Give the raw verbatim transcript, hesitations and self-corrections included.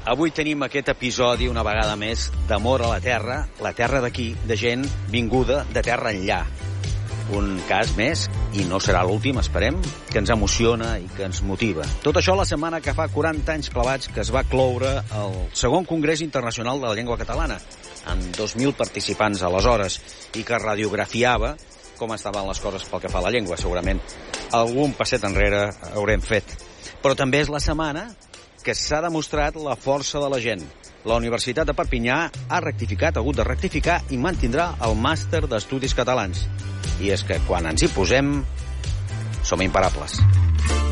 Avui tenim aquest episodi, una vegada més, d'amor a la terra, la terra d'aquí, de gent vinguda de terra enllà. Un cas més, i no serà l'últim, esperem, que ens emociona i que ens motiva. Tot això la setmana que fa quaranta anys clavats que es va cloure el segon Congrés Internacional de la Llengua Catalana, amb dos mil participants aleshores, i que radiografiava com estaven les coses pel que fa a la llengua. Segurament algun passet enrere haurem fet. Però també és la setmana que s'ha demostrat la força de la gent. La Universitat de Perpinyà ha rectificat, ha hagut de rectificar i mantindrà el màster d'Estudis Catalans. I és que quan ens hi posem, som imparables.